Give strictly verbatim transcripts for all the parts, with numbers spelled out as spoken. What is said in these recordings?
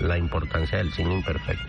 la importancia del cine imperfecto.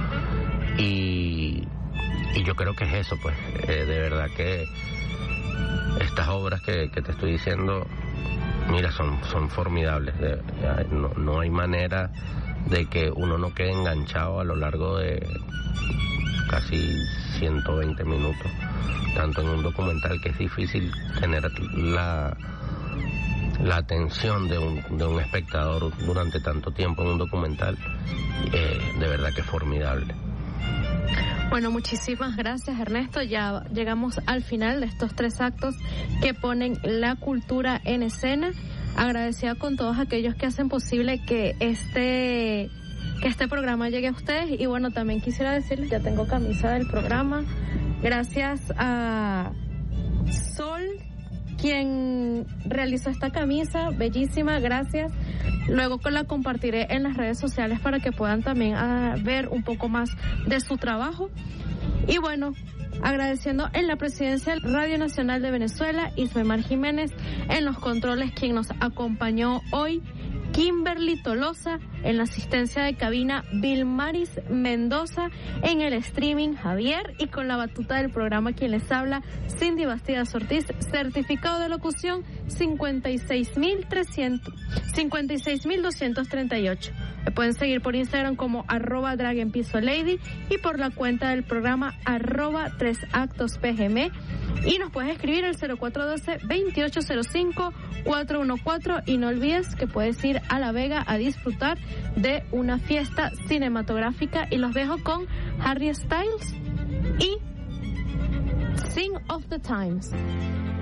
Y, y yo creo que es eso, pues, eh, de verdad que estas obras que, que te estoy diciendo, mira, son, son formidables. De, no, no hay manera de que uno no quede enganchado a lo largo de casi ciento veinte minutos, tanto en un documental, que es difícil tener la la atención de un, de un espectador durante tanto tiempo en un documental. Eh, de verdad que es formidable. Bueno, muchísimas gracias, Ernesto. Ya llegamos al final de estos tres actos que ponen la cultura en escena. Agradecida con todos aquellos que hacen posible que este que este programa llegue a ustedes. Y bueno, también quisiera decirles, ya tengo camisa del programa, gracias a Sol, quien realizó esta camisa, bellísima, gracias. Luego la compartiré en las redes sociales para que puedan también uh, ver un poco más de su trabajo. Y bueno, agradeciendo en la presidencia del Radio Nacional de Venezuela, Ismael Jiménez, en los controles quien nos acompañó hoy, Kimberly Tolosa, en la asistencia de cabina Vilmaris Mendoza, en el streaming Javier, y con la batuta del programa quien les habla, Cindy Bastidas Ortiz, certificado de locución cincuenta y seis mil doscientos treinta y ocho. Me pueden seguir por Instagram como arroba dragenpisolady y por la cuenta del programa arroba tres actos pgm, y nos puedes escribir al cero cuatro uno dos, veintiocho cero cinco, cuatro uno cuatro, y no olvides que puedes ir a La Vega a disfrutar de una fiesta cinematográfica. Y los dejo con Harry Styles y Sing of the Times.